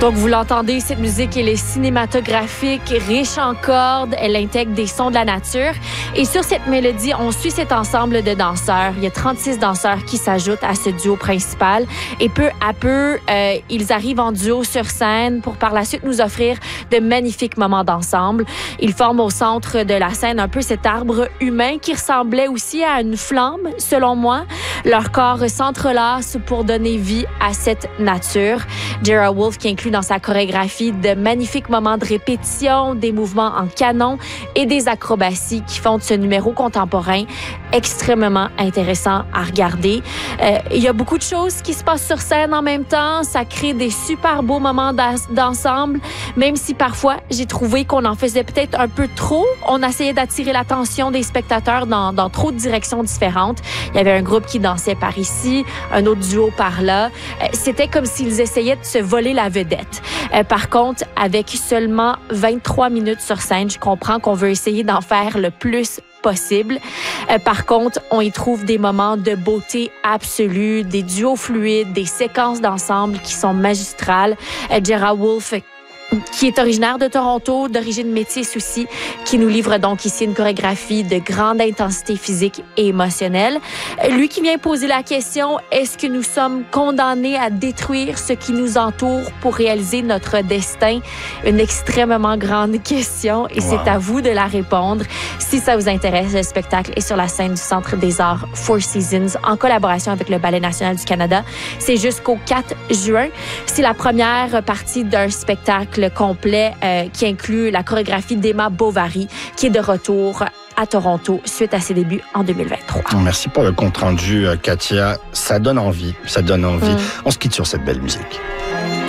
Donc, vous l'entendez, cette musique, elle est cinématographique, riche en cordes, elle intègre des sons de la nature. Et sur cette mélodie, on suit cet ensemble de danseurs. Il y a 36 danseurs qui s'ajoutent à ce duo principal. Et peu à peu, ils arrivent en duo sur scène pour par la suite nous offrir de magnifiques moments d'ensemble. Ils forment au centre de la scène un peu cet arbre humain qui ressemblait aussi à une flamme, selon moi. Leur corps s'entrelacent pour donner vie à cette nature. J.R. Wolf qui inclut dans sa chorégraphie de magnifiques moments de répétition, des mouvements en canon et des acrobaties qui font de ce numéro contemporain extrêmement intéressant à regarder. Il y a beaucoup de choses qui se passent sur scène en même temps. Ça crée des super beaux moments d'ensemble, même si parfois j'ai trouvé qu'on en faisait peut-être un peu trop. On essayait d'attirer l'attention des spectateurs dans trop de directions différentes. Il y avait un groupe qui dansait par ici, un autre duo par là. C'était comme s'ils essayaient de se voler la vedette. Par contre, avec seulement 23 minutes sur scène, je comprends qu'on veut essayer d'en faire le plus possible. Par contre, on y trouve des moments de beauté absolue, des duos fluides, des séquences d'ensemble qui sont magistrales. J.R. Wolf, qui est originaire de Toronto, d'origine métisse aussi, qui nous livre donc ici une chorégraphie de grande intensité physique et émotionnelle. Lui qui vient poser la question, est-ce que nous sommes condamnés à détruire ce qui nous entoure pour réaliser notre destin? Une extrêmement grande question et c'est à vous de la répondre. Si ça vous intéresse, le spectacle est sur la scène du Centre des Arts Four Seasons en collaboration avec le Ballet national du Canada. C'est jusqu'au 4 juin. C'est la première partie d'un spectacle complet qui inclut la chorégraphie d'Emma Bovary, qui est de retour à Toronto suite à ses débuts en 2023. Merci pour le compte rendu, Katia. Ça donne envie, ça donne envie. On se quitte sur cette belle musique.